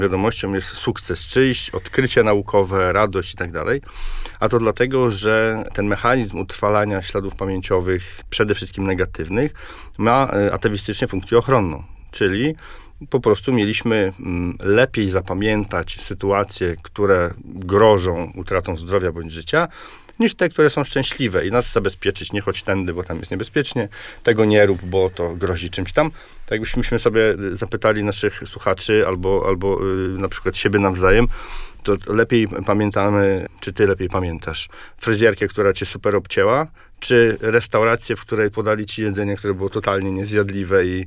wiadomością jest sukces czyjś, odkrycie naukowe, radość i tak dalej. A to dlatego, że ten mechanizm utrwalania śladów pamięciowych, przede wszystkim negatywnych, ma atawistycznie funkcję ochronną. Czyli po prostu mieliśmy lepiej zapamiętać sytuacje, które grożą utratą zdrowia bądź życia, niż te, które są szczęśliwe i nas zabezpieczyć, nie chodź tędy, bo tam jest niebezpiecznie, tego nie rób, bo to grozi czymś tam. Tak jakbyśmy sobie zapytali naszych słuchaczy albo na przykład siebie nawzajem, to lepiej pamiętamy, czy ty lepiej pamiętasz fryzjerkę, która cię super obcięła, czy restaurację, w której podali ci jedzenie, które było totalnie niezjadliwe i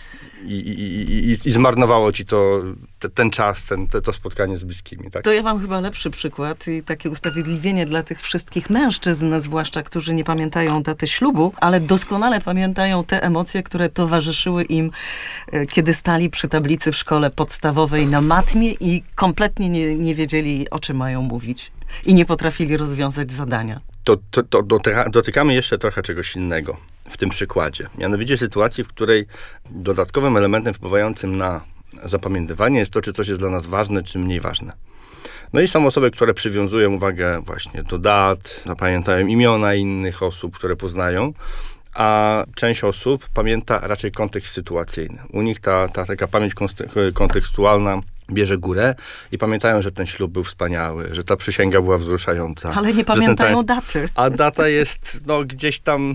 zmarnowało ci ten czas, to spotkanie z bliskimi, tak? To ja mam chyba lepszy przykład i takie usprawiedliwienie dla tych wszystkich mężczyzn, zwłaszcza, którzy nie pamiętają daty ślubu, ale doskonale pamiętają te emocje, które towarzyszyły im, kiedy stali przy tablicy w szkole podstawowej na matmie i kompletnie nie wiedzieli, o czym mają mówić i nie potrafili rozwiązać zadania. Dotykamy jeszcze trochę czegoś innego w tym przykładzie. Mianowicie sytuacji, w której dodatkowym elementem wpływającym na zapamiętywanie jest to, czy coś jest dla nas ważne, czy mniej ważne. No i są osoby, które przywiązują uwagę właśnie do dat, zapamiętają imiona innych osób, które poznają, a część osób pamięta raczej kontekst sytuacyjny. U nich ta taka pamięć kontekstualna bierze górę i pamiętają, że ten ślub był wspaniały, że ta przysięga była wzruszająca. Ale nie pamiętają daty. A data jest gdzieś tam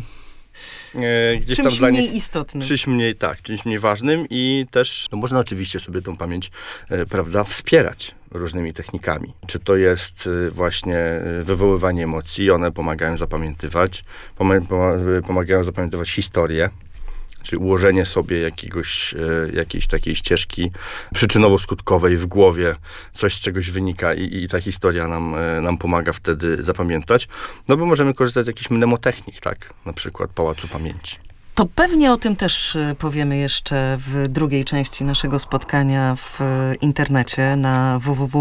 czymś dla mniej nich, istotnym. Czymś mniej ważnym i też można oczywiście sobie tą pamięć, prawda, wspierać różnymi technikami. Czy to jest właśnie wywoływanie emocji, one pomagają zapamiętywać, pomagają zapamiętywać historię, czyli ułożenie sobie jakiejś takiej ścieżki przyczynowo-skutkowej w głowie, coś z czegoś wynika i ta historia nam pomaga wtedy zapamiętać. No bo możemy korzystać z jakichś mnemotechnik, tak? Na przykład Pałacu Pamięci. To pewnie o tym też powiemy jeszcze w drugiej części naszego spotkania w internecie na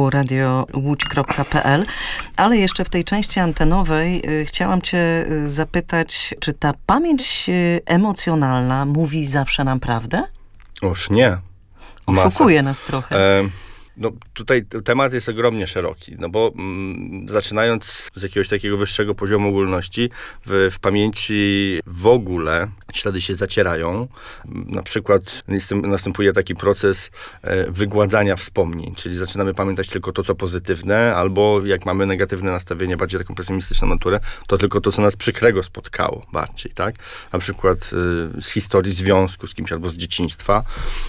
www.radiołódź.pl, ale jeszcze w tej części antenowej chciałam cię zapytać, czy ta pamięć emocjonalna mówi zawsze nam prawdę? Oż nie. Oszukuje nas trochę. No tutaj temat jest ogromnie szeroki, no bo zaczynając z jakiegoś takiego wyższego poziomu ogólności, w pamięci w ogóle ślady się zacierają. Na przykład następuje taki proces wygładzania wspomnień, czyli zaczynamy pamiętać tylko to, co pozytywne, albo jak mamy negatywne nastawienie, bardziej taką pesymistyczną naturę, to tylko to, co nas przykrego spotkało bardziej, tak? Na przykład z historii związku z kimś albo z dzieciństwa.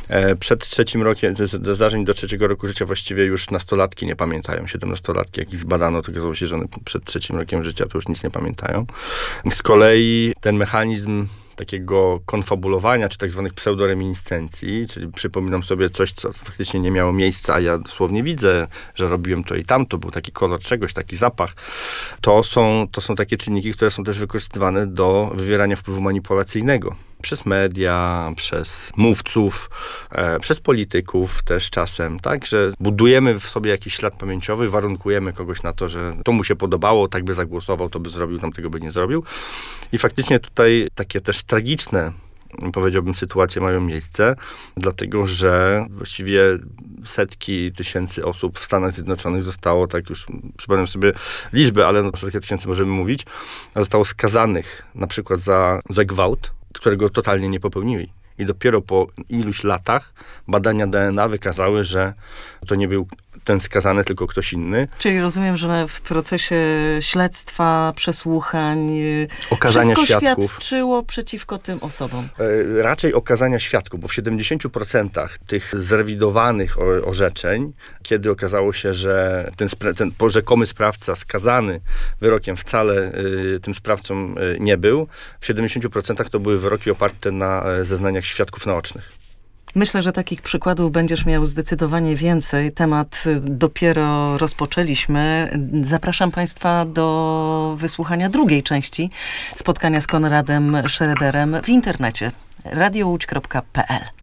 Przed 3 rokiem, zdarzeń do 3 roku życia właściwie już nastolatki nie pamiętają. 17-latki, jak ich zbadano, to okazało się, że one przed 3 rokiem życia to już nic nie pamiętają. Z kolei ten mechanizm takiego konfabulowania, czy tak zwanych pseudoreminiscencji, czyli przypominam sobie coś, co faktycznie nie miało miejsca, a ja dosłownie widzę, że robiłem to i tamto, był taki kolor czegoś, taki zapach. To są takie czynniki, które są też wykorzystywane do wywierania wpływu manipulacyjnego. Przez media, przez mówców, przez polityków też czasem, tak, że budujemy w sobie jakiś ślad pamięciowy, warunkujemy kogoś na to, że to mu się podobało, tak by zagłosował, to by zrobił, tamtego by nie zrobił. I faktycznie tutaj takie też tragiczne, powiedziałbym, sytuacje mają miejsce, dlatego że właściwie setki tysięcy osób w Stanach Zjednoczonych zostało, tak już przypomnę sobie liczbę, ale o setki tysięcy możemy mówić, zostało skazanych na przykład za gwałt, którego totalnie nie popełnili. I dopiero po iluś latach badania DNA wykazały, że to nie był ten skazany, tylko ktoś inny. Czyli rozumiem, że w procesie śledztwa, przesłuchań okazania wszystko świadków świadczyło przeciwko tym osobom. Raczej okazania świadków, bo w 70% tych zrewidowanych orzeczeń, kiedy okazało się, że ten rzekomy sprawca skazany wyrokiem wcale tym sprawcą nie był, w 70% to były wyroki oparte na zeznaniach świadków naocznych. Myślę, że takich przykładów będziesz miał zdecydowanie więcej. Temat dopiero rozpoczęliśmy. Zapraszam Państwa do wysłuchania drugiej części spotkania z Konradem Schroederem w internecie radiołódź.pl.